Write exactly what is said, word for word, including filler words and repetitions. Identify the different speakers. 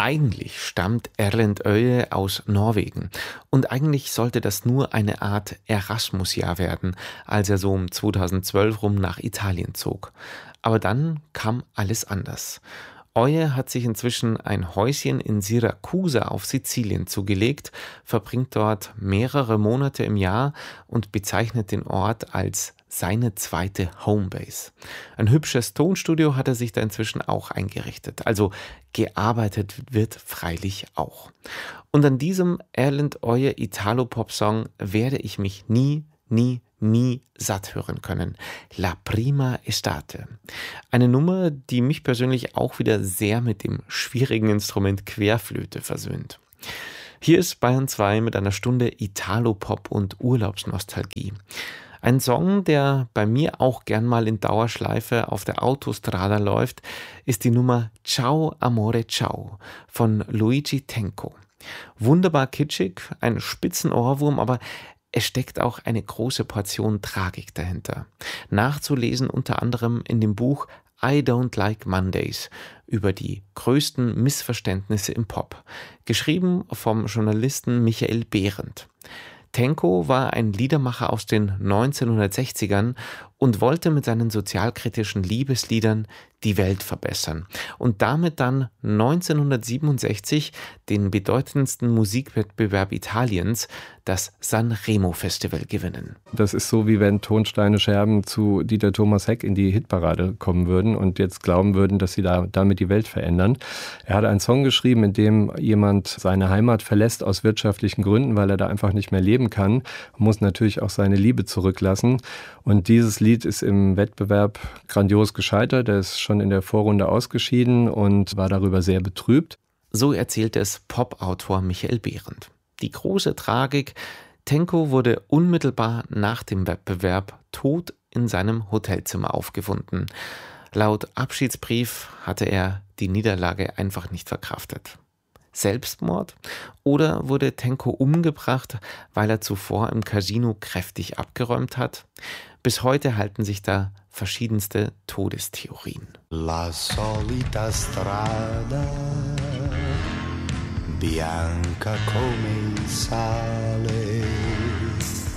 Speaker 1: Eigentlich stammt Erlend Øye aus Norwegen und eigentlich sollte das nur eine Art Erasmus-Jahr werden, als er so um zweitausendzwölf rum nach Italien zog. Aber dann kam alles anders. Øye hat sich inzwischen ein Häuschen in Syrakusa auf Sizilien zugelegt, verbringt dort mehrere Monate im Jahr und bezeichnet den Ort als seine zweite Homebase. Ein hübsches Tonstudio hat er sich da inzwischen auch eingerichtet. Also gearbeitet wird freilich auch. Und an diesem Erlend Øye Italo-Pop-Song werde ich mich nie, nie, nie satt hören können. La Prima Estate. Eine Nummer, die mich persönlich auch wieder sehr mit dem schwierigen Instrument Querflöte versöhnt. Hier ist Bayern zwei mit einer Stunde Italo-Pop und Urlaubsnostalgie. Ein Song, der bei mir auch gern mal in Dauerschleife auf der Autostrada läuft, ist die Nummer Ciao Amore Ciao von Luigi Tenco. Wunderbar kitschig, ein Spitzenohrwurm, aber es steckt auch eine große Portion Tragik dahinter. Nachzulesen unter anderem in dem Buch I Don't Like Mondays über die größten Missverständnisse im Pop, geschrieben vom Journalisten Michael Behrendt. Tenco war ein Liedermacher aus den neunzehnhundertsechzigern und wollte mit seinen sozialkritischen Liebesliedern die Welt verbessern und damit dann neunzehnhundertsiebenundsechzig den bedeutendsten Musikwettbewerb Italiens, das Sanremo-Festival, gewinnen.
Speaker 2: Das ist so, wie wenn Tonsteine Scherben zu Dieter Thomas Heck in die Hitparade kommen würden und jetzt glauben würden, dass sie da, damit die Welt verändern. Er hat einen Song geschrieben, in dem jemand seine Heimat verlässt aus wirtschaftlichen Gründen, weil er da einfach nicht mehr leben kann, muss natürlich auch seine Liebe zurücklassen. Und dieses Lied ist im Wettbewerb grandios gescheitert. Er ist schon in der Vorrunde ausgeschieden und war darüber sehr betrübt.
Speaker 1: So erzählte es Pop-Autor Michael Behrendt. Die große Tragik: Tenco wurde unmittelbar nach dem Wettbewerb tot in seinem Hotelzimmer aufgefunden. Laut Abschiedsbrief hatte er die Niederlage einfach nicht verkraftet. Selbstmord? Oder wurde Tenco umgebracht, weil er zuvor im Casino kräftig abgeräumt hat? Bis heute halten sich da verschiedenste Todestheorien.
Speaker 3: La solita strada, bianca come il sale,